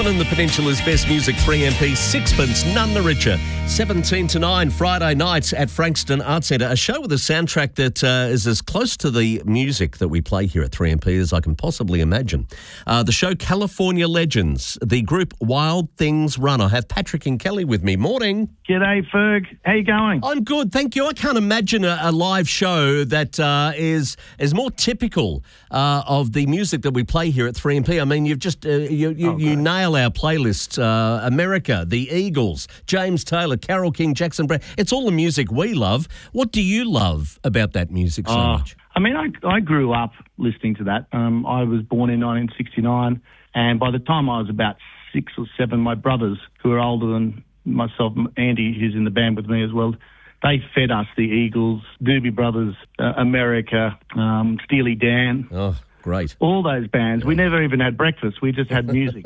and the Peninsula's best music, 3MP, sixpence, none the richer. 17 to 9, Friday nights at Frankston Arts Centre, a show with a soundtrack that is as close to the music that we play here at 3MP as I can possibly imagine. The show California Legends, the group Wild Things Run. I have Patrick and Kelly with me. Morning. G'day, Ferg. How you going? I'm good, thank you. I can't imagine a live show that is more typical of the music that we play here at 3MP. I mean, you've just you nail our playlist. America, the Eagles, James Taylor, Carole King, Jackson Browne. It's all the music we love. What do you love about that music so much? I mean, I grew up listening to that. I was born in 1969, and by the time I was about 6 or 7, my brothers, who are older than myself, Andy, who's in the band with me as well, they fed us the Eagles, Doobie Brothers, America, Steely Dan. Oh, great. All those bands. We never even had breakfast. We just had music.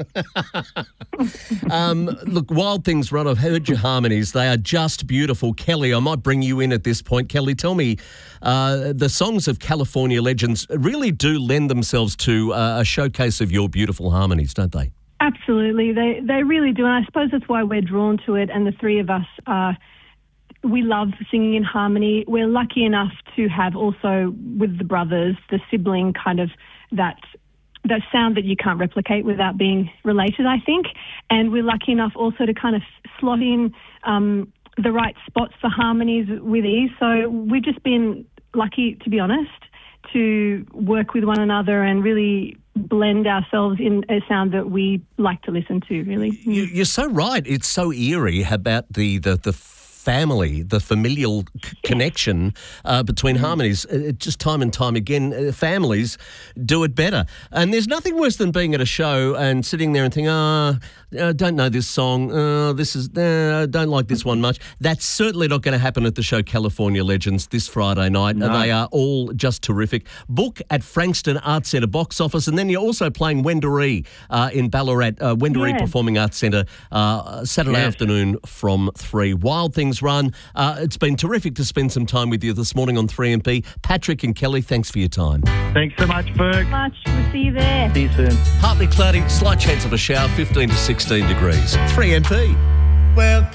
Look, Wild Things Run, I've heard your harmonies. They are just beautiful. Kelly, I might bring you in at this point. Kelly, tell me, the songs of California Legends really do lend themselves to a showcase of your beautiful harmonies, don't they? Absolutely. They really do. And I suppose that's why we're drawn to it. And the three of us we love singing in harmony. We're lucky enough to have also with the brothers, the sibling kind of that sound that you can't replicate without being related, I think. And we're lucky enough also to kind of slot in the right spots for harmonies with ease. So we've just been lucky, to be honest, to work with one another and really blend ourselves in a sound that we like to listen to, really. You're so right. It's so eerie about the family, the familial connection between harmonies. Just time and time again, families do it better. And there's nothing worse than being at a show and sitting there and thinking, I don't know this song, I don't like this one much. That's certainly not going to happen at the show California Legends this Friday night. No. They are all just terrific. Book at Frankston Arts Centre box office, and then you're also playing Wendouree in Ballarat, Wendouree Performing Arts Centre, Saturday afternoon from 3. Wild Things Run. It's been terrific to spend some time with you this morning on 3MP. Patrick and Kelly, thanks for your time. Thanks so much, Ferg. We'll see you there. See you soon. Partly cloudy, slight chance of a shower, 15 to 16 degrees. 3MP. Well.